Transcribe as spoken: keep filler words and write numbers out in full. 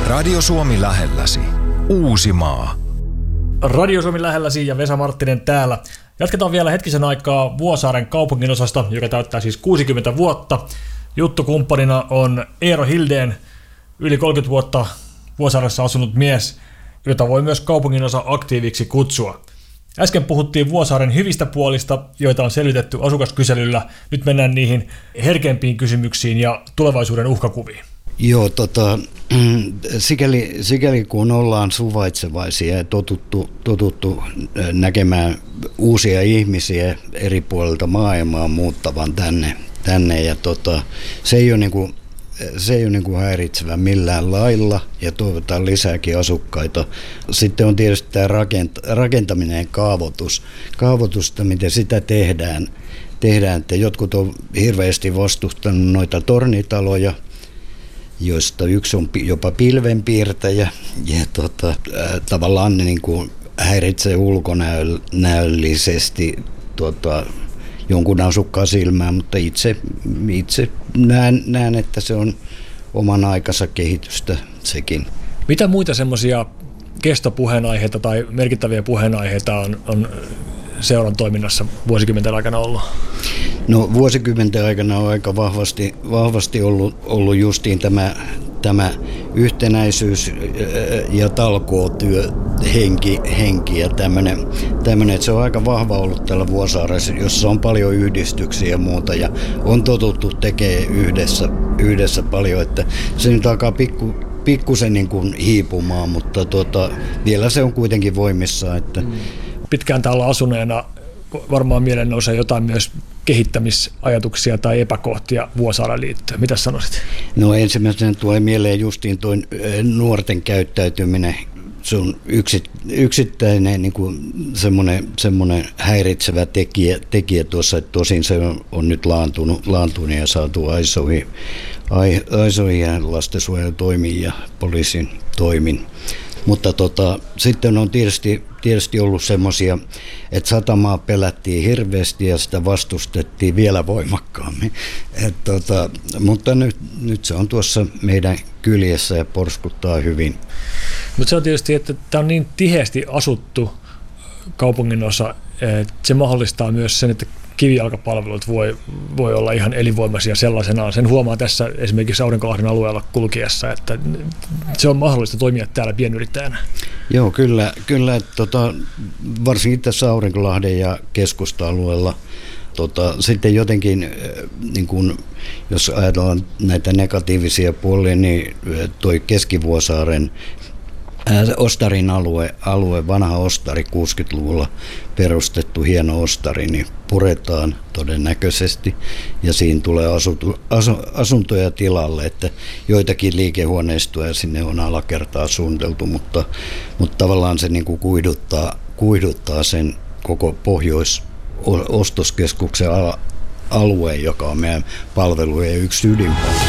Radio Suomi lähelläsi. Uusimaa. Radio Suomi lähelläsi ja Vesa Marttinen täällä. Jatketaan vielä hetkisen aikaa Vuosaaren kaupunginosasta, joka täyttää siis kuusikymmentä vuotta. Juttukumppanina on Eero Hildén, yli kolmekymmentä vuotta Vuosaaressa asunut mies, jota voi myös kaupunginosa aktiiviksi kutsua. Äsken puhuttiin Vuosaaren hyvistä puolista, joita on selvitetty asukaskyselyllä. Nyt mennään niihin herkempiin kysymyksiin ja tulevaisuuden uhkakuviin. Joo, tota, sikäli, sikäli kun ollaan suvaitsevaisia ja totuttu, totuttu näkemään uusia ihmisiä eri puolilta maailmaa muuttavan tänne, tänne ja tota, se ei ole niin kuin Se ei ole niin kuin häiritsevä millään lailla ja toivotaan lisääkin asukkaita. Sitten on tietysti tämä rakentaminen ja kaavoitus. Kaavoitusta, miten sitä tehdään. tehdään että jotkut on hirveästi vastustanut noita tornitaloja, joista yksi on jopa pilvenpiirtäjä. Ja tota, äh, tavallaan ne niin kuin häiritsee ulkonäöllisesti tota, jonkun asukkaan silmään, mutta itse, itse näen, näen, että se on oman aikansa kehitystä sekin. Mitä muita semmoisia kestopuheenaiheita tai merkittäviä puheenaiheita on, on seuran toiminnassa vuosikymmenten aikana ollut? No vuosikymmenten aikana on aika vahvasti, vahvasti ollut, ollut justiin tämä, tämä yhtenäisyys ja talkootyö henki, henki ja tämmöinen, tämmöinen, että se on aika vahva ollut täällä Vuosaaressa, jossa on paljon yhdistyksiä ja muuta ja on totuttu tekemään yhdessä, yhdessä paljon, että se nyt alkaa pikku, pikkusen niin kuin hiipumaan, mutta tuota, vielä se on kuitenkin voimissaan. Että pitkään täällä asuneena varmaan mieleen nousee jotain myös kehittämisajatuksia tai epäkohtia Vuosaaren liittyen. Mitä sanoisit? No ensimmäisenä tulee mieleen justiin tuo nuorten käyttäytyminen. Se on yksittäinen niin kuin semmoinen, semmoinen häiritsevä tekijä, tekijä tuossa, että tosin se on, on nyt laantunut, laantunut ja saatu aisoihin, aisoihin ja lastensuojelun toimiin ja poliisin toimin. Mutta tota, sitten on tietysti, tietysti ollut semmoisia, että satamaa pelättiin hirveästi ja sitä vastustettiin vielä voimakkaammin. Et tota, mutta nyt, nyt se on tuossa meidän kyljessä ja porskuttaa hyvin. Mutta se on tietysti, että tämä on niin tiheästi asuttu kaupunginosa, että se mahdollistaa myös sen, että kivijalkapalvelut voi, voi olla ihan elinvoimaisia sellaisenaan. Sen huomaa tässä esimerkiksi Aurinkolahden alueella kulkiessa, että se on mahdollista toimia täällä pienyrittäjänä. Joo, kyllä. kyllä että, tota, varsinkin tässä Aurinkolahden ja keskusta-alueella. Tota, sitten jotenkin, niin kun, jos ajatellaan näitä negatiivisia puolia, niin toi Keski-Vuosaaren Ostarin alue, alue, vanha ostari, kuusikymmentäluvulla perustettu hieno ostari, niin puretaan todennäköisesti ja siinä tulee asutu, asu, asuntoja tilalle, että joitakin liikehuoneistoja sinne on alakertaa suunniteltu, mutta, mutta tavallaan se niin kuin kuiduttaa, kuiduttaa sen koko Pohjois-ostoskeskuksen alueen, joka on meidän palvelujen yksi ydinpalvelu.